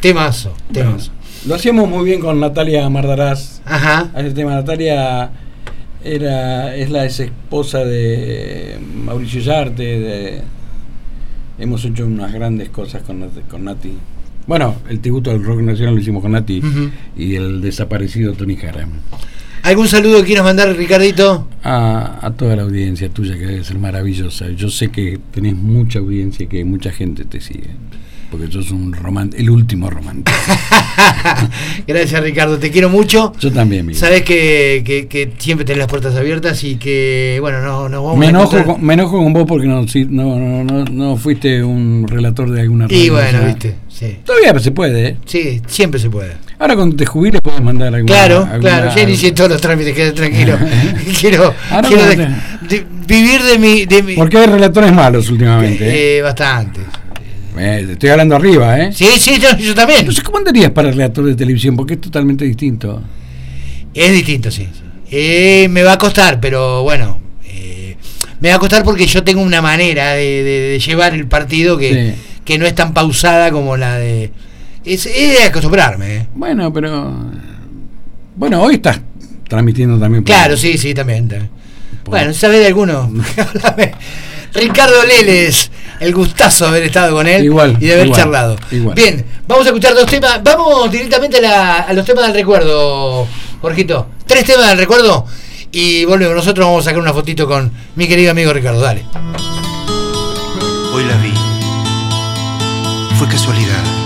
Temazo. Lo hacíamos muy bien con Natalia Mardarás. Ajá. A ese tema, Natalia es la ex esposa de Mauricio Yarte. Hemos hecho unas grandes cosas con Nati. Bueno, el tributo al rock nacional lo hicimos con Nati y el desaparecido Tony Jara. ¿Algún saludo que quieras mandar, Ricardito? A toda la audiencia tuya, que debe ser maravillosa. Yo sé que tenés mucha audiencia y que mucha gente te sigue, porque sos el último romántico. Gracias, Ricardo, te quiero mucho. Yo también, Miguel. Sabés que siempre tenés las puertas abiertas y que, bueno, no vamos me enojo con vos porque no fuiste un relator de alguna radio. Y bueno, viste, sí. Todavía se puede, ¿eh? Sí, siempre se puede. Ahora cuando te jubiles puedes mandar alguna... Claro, ya inicié todos los trámites, quédate tranquilo. quiero vivir de mi... Porque hay relatores malos últimamente. Bastante. Estoy hablando arriba, ¿eh? Sí, yo también. Entonces, ¿cómo andarías para el relator de televisión? Porque es totalmente distinto. Es distinto, sí. Me va a costar, pero bueno. Me va a costar porque yo tengo una manera de llevar el partido que no es tan pausada como la de... Es de acostumbrarme. Bueno, pero... Bueno, hoy estás transmitiendo también. Claro, sí, también. Bueno, ¿sabes de alguno? Ricardo Leles, el gustazo de haber estado con él y de haber charlado. Bien, vamos a escuchar 2 temas. Vamos directamente a los temas del recuerdo, Jorgito. 3 temas del recuerdo y volvemos. Nosotros vamos a sacar una fotito con mi querido amigo Ricardo. Dale. Hoy la vi. Fue casualidad.